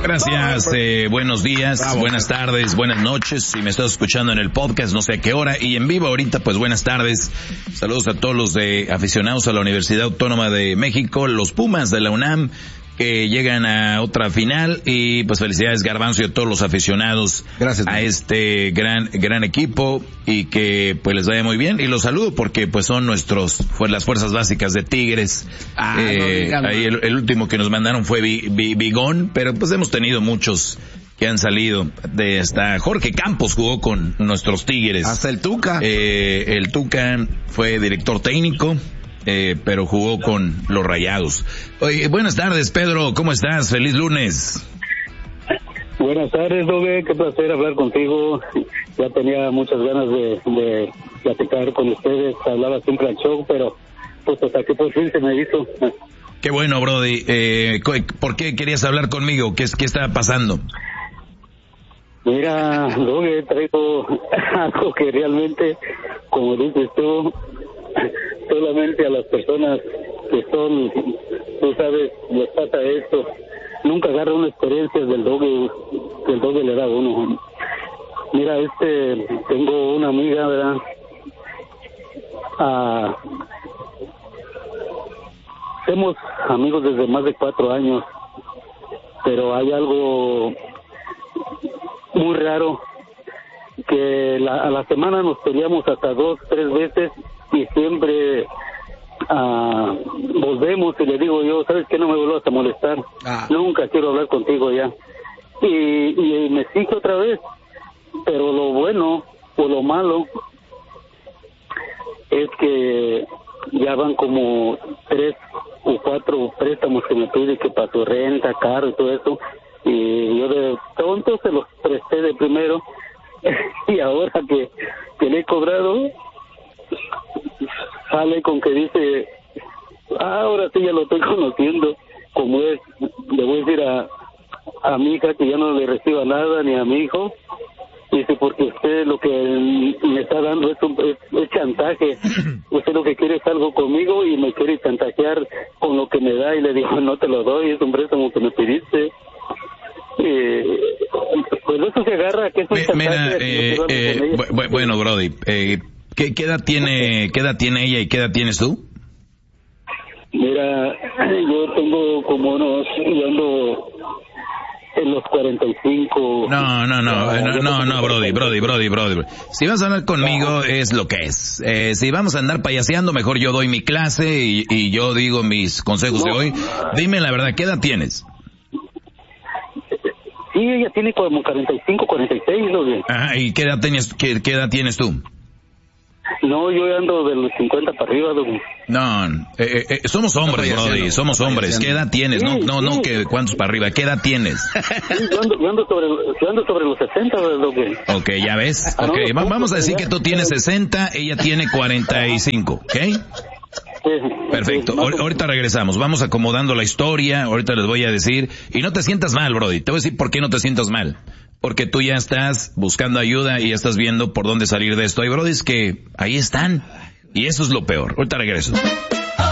Gracias, buenos días, buenas tardes, buenas noches. Si me estás escuchando en el podcast, no sé a qué hora, y en vivo ahorita, pues buenas tardes. Saludos a todos los aficionados a la Universidad Autónoma de México, los Pumas de la UNAM, que llegan a otra final, y pues felicidades Garbanzo y a todos los aficionados. Gracias, a este gran equipo, y que pues les vaya muy bien, y los saludo porque pues son las fuerzas básicas de Tigres. Ahí el último que nos mandaron fue Bigón, pero pues hemos tenido muchos que han salido de hasta Jorge Campos jugó con nuestros Tigres. Hasta el Tuca. El Tuca fue director técnico. Pero jugó con los Rayados. Oye, buenas tardes, Pedro, ¿cómo estás? Feliz lunes. Buenas tardes, Dogue, qué placer hablar contigo. Ya tenía muchas ganas de platicar con ustedes, hablaba siempre al show, pero pues hasta que por fin se me hizo. Qué bueno, Brody. ¿Por qué querías hablar conmigo? ¿Qué estaba pasando? Mira, Dogue, traigo algo que realmente, como dices tú, solamente a las personas que son, tú sabes, les pasa esto. Nunca agarra una experiencia del Dogue, que el Dogue le da a uno. Mira, tengo una amiga, ¿verdad? Somos amigos desde más de 4 años, pero hay algo muy raro, que a la semana nos peleamos hasta 2, 3 veces, y siempre volvemos, y le digo yo, ¿sabes qué? No me vuelvas a molestar, nunca quiero hablar contigo ya, y me exige otra vez, pero lo bueno o lo malo es que ya van como 3 o 4 préstamos que me pide, que para su renta, carro y todo eso, y yo de tonto se los presté de primero, y ahora que le he cobrado, sale con que dice, ahora sí ya lo estoy conociendo como es. Le voy a decir a mi hija que ya no le reciba nada, ni a mi hijo. Dice, porque usted lo que me está dando es chantaje. Usted lo que quiere es algo conmigo y me quiere chantajear con lo que me da. Y le digo, no te lo doy, es un préstamo que me pediste. Pues eso se agarra, que es un chantaje. Bueno, Brody, ¿qué edad tiene ella y qué edad tienes tú? Mira, yo tengo como yo ando en los 45. No, Brody. Si vas a hablar conmigo es lo que es. Si vamos a andar payaseando, mejor yo doy mi clase y yo digo mis consejos de hoy. Dime la verdad, ¿qué edad tienes? Sí, ella tiene como 45, 46, ¿no? Ajá, ¿y qué edad tienes tú? No, yo ando de los 50 para arriba, ¿no? No, somos hombres, Brody, somos hombres. ¿Qué edad tienes? Sí, no, que cuántos para arriba. ¿Qué edad tienes? Sí, yo ando sobre los 60, ¿no? Ok, ya ves. Okay, vamos a decir que tú tienes 60, ella tiene 45, ¿ok? Perfecto, ahorita regresamos, vamos acomodando la historia, ahorita les voy a decir, y no te sientas mal, Brody, te voy a decir por qué no te sientas mal, porque tú ya estás buscando ayuda y ya estás viendo por dónde salir de esto. Hay Brodys que ahí están, y eso es lo peor. Ahorita regreso.